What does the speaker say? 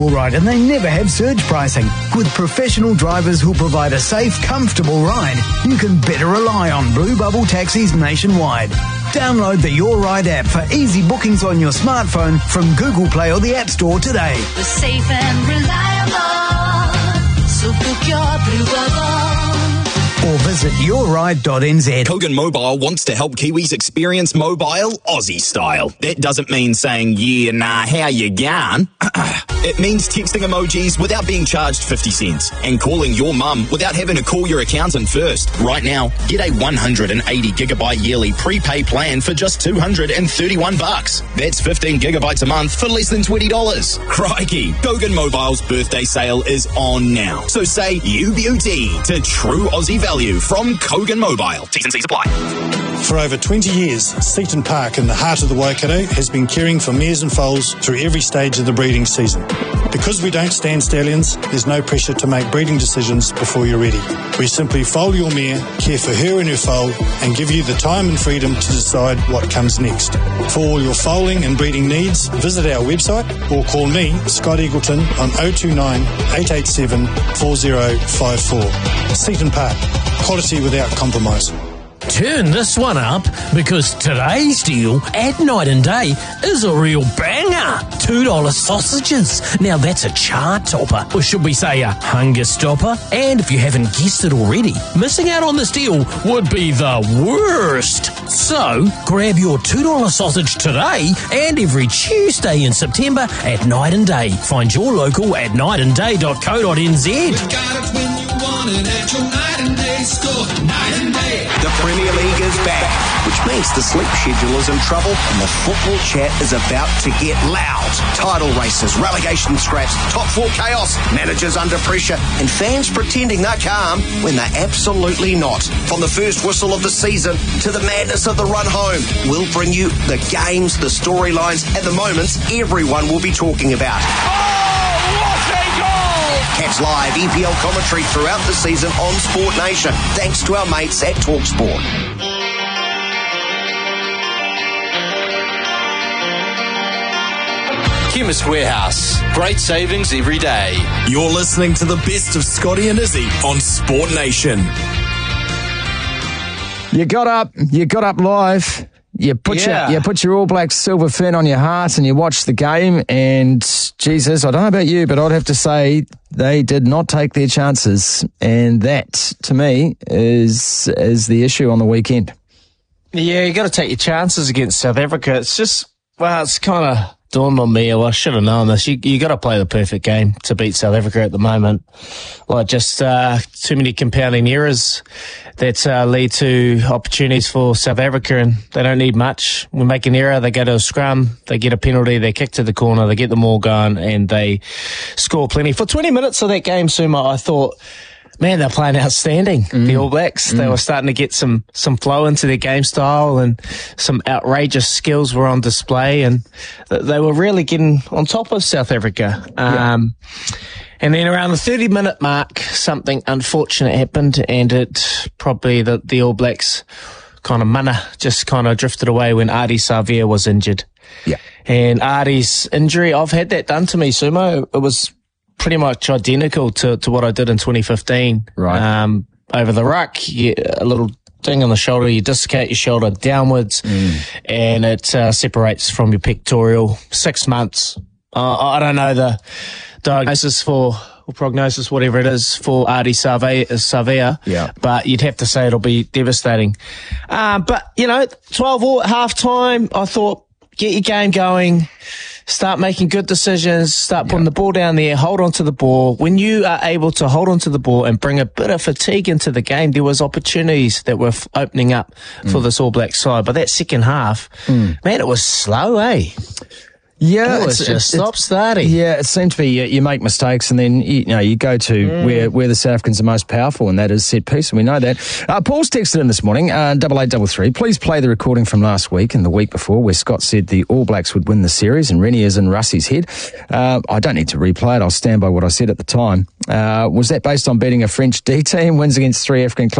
Right, and they never have surge pricing. With professional drivers who'll provide a safe, comfortable ride, you can better rely on Blue Bubble taxis nationwide. Download the Your Ride app for easy bookings on your smartphone from Google Play or the App Store today. We're safe and reliable, so book your Blue Bubble. Or visit yourride.nz. Kogan Mobile wants to help Kiwis experience mobile Aussie style. That doesn't mean saying, yeah, nah, how you going? It means texting emojis without being charged 50 cents and calling your mum without having to call your accountant first. Right now, get a 180 gigabyte yearly prepay plan for just $231. That's 15 gigabytes a month for less than $20. Crikey, Kogan Mobile's birthday sale is on now. So say UBUT to true Aussie value from Kogan Mobile. T's and C's apply. For over 20 years, Seaton Park in the heart of the Waikato has been caring for mares and foals through every stage of the breeding season. Because we don't stand stallions, there's no pressure to make breeding decisions before you're ready. We simply foal your mare, care for her and her foal, and give you the time and freedom to decide what comes next. For all your foaling and breeding needs, visit our website or call me, Scott Eagleton, on 029 887 4054. Seaton Park, quality without compromise. Turn this one up, because today's deal at Night and Day is a real banger. $2 sausages. Now that's a chart topper, or should we say a hunger stopper? And if you haven't guessed it already, missing out on this deal would be the worst. So grab your $2 sausage today and every Tuesday in September at Night and Day. Find your local at nightandday.co.nz. We got it when you want it at your Night and Day store. Night and Day. The Premier League is back, which means the sleep schedule is in trouble and the football chat is about to get loud. Title races, relegation scraps, top four chaos, managers under pressure, and fans pretending they're calm when they're absolutely not. From the first whistle of the season to the madness of the run home, we'll bring you the games, the storylines, and the moments everyone will be talking about. Catch live EPL commentary throughout the season on Sport Nation, thanks to our mates at TalkSport. Chemist Warehouse. Great savings every day. You're listening to the best of Scotty and Izzy on Sport Nation. You got up live. You put your All Blacks silver fin on your heart and you watched the game, and Jesus, I don't know about you, but I'd have to say they did not take their chances, and that to me is the issue on the weekend. Yeah, you got to take your chances against South Africa. It's just, well, it's kind of dawned on me, well, I should have known this. You got to play the perfect game to beat South Africa at the moment. Like, just too many compounding errors that lead to opportunities for South Africa, and they don't need much. We make an error, they go to a scrum, they get a penalty, they kick to the corner, they get them all going, and they score plenty. For 20 minutes of that game, Suma, I thought, man, they're playing outstanding, the All Blacks. They were starting to get some flow into their game style, and some outrageous skills were on display, and they were really getting on top of South Africa. And then around the 30-minute mark, something unfortunate happened, and it probably the All Blacks kind of mana just kind of drifted away when Ardie Savea was injured. Yeah. And Ardie's injury, I've had that done to me, Sumo. It was pretty much identical to what I did in 2015. Right. Over the ruck, a little ding on the shoulder, you dislocate your shoulder downwards, and it separates from your pectoral. 6 months. I don't know the diagnosis or prognosis, whatever it is, for Ardie Savea, but you'd have to say it'll be devastating. But, 12-all at half-time, I thought, get your game going, start making good decisions, start putting the ball down there, hold on to the ball. When you are able to hold on to the ball and bring a bit of fatigue into the game, there was opportunities that were opening up for this All Black side. But that second half, man, it was slow, eh? Yeah, it was just stop-starting. Yeah, it seemed to be you make mistakes, and then you go to where the South Africans are most powerful, and that is set piece, and we know that. Paul's texted in this morning, 8833. Please play the recording from last week and the week before, where Scott said the All Blacks would win the series, and Rennie is in Russie's head. I don't need to replay it. I'll stand by what I said at the time. Was that based on beating a French D team, wins against 3 African clubs?